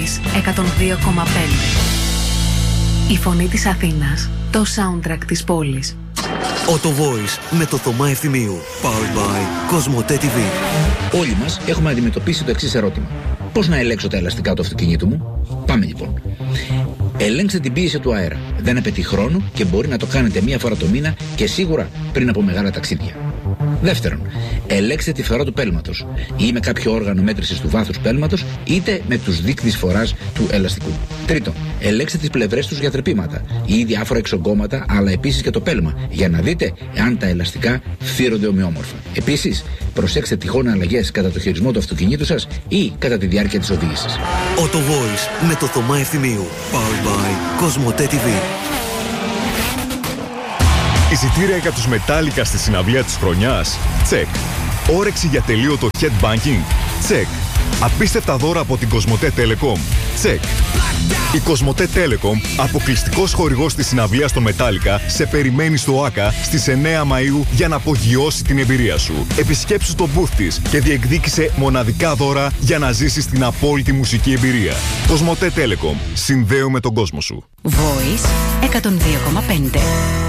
Voice 102,5. Η φωνή της Αθήνας, το soundtrack της πόλης. Auto Voice με το Θωμά Ευθυμίου. Powered by Cosmote TV. Όλοι μας έχουμε αντιμετωπίσει το εξής ερώτημα. Πώς να ελέγξω τα ελαστικά του αυτοκινήτου μου? Πάμε λοιπόν. Ελέγξτε την πίεση του αέρα. Δεν απαιτεί χρόνο και μπορεί να το κάνετε μία φορά το μήνα και σίγουρα πριν από μεγάλα ταξίδια. Δεύτερον, ελέγξτε τη φθορά του πέλματος, ή με κάποιο όργανο μέτρησης του βάθους πέλματος, είτε με τους δείκτες φοράς του ελαστικού. Τρίτον, ελέγξτε τις πλευρές τους για τρυπήματα ή διάφορα εξογκώματα, αλλά επίσης και το πέλμα, για να δείτε αν τα ελαστικά φθύρονται ομοιόμορφα. Επίσης, προσέξτε τυχόν αλλαγές κατά το χειρισμό του αυτοκινήτου σας ή κατά τη διάρκεια της οδήγησης. Auto Voice με το Θωμά Ευθυμίου. Powered by Cosmote TV. Εισιτήρια για τους Metallica στη συναυλία της χρονιάς? Τσεκ. Όρεξη για τελείωτο headbanking? Τσεκ. Απίστευτα δώρα από την Cosmote Telecom? Τσεκ. Η Cosmote Telecom, αποκλειστικός χορηγός της συναυλίας των Metallica, σε περιμένει στο ΆΚΑ στις 9 Μαΐου για να απογειώσει την εμπειρία σου. Επισκέψου το booth της και διεκδίκησε μοναδικά δώρα για να ζήσεις την απόλυτη μουσική εμπειρία. Cosmote Telecom. Συνδέουμε τον κόσμο σου. Voice 102,5.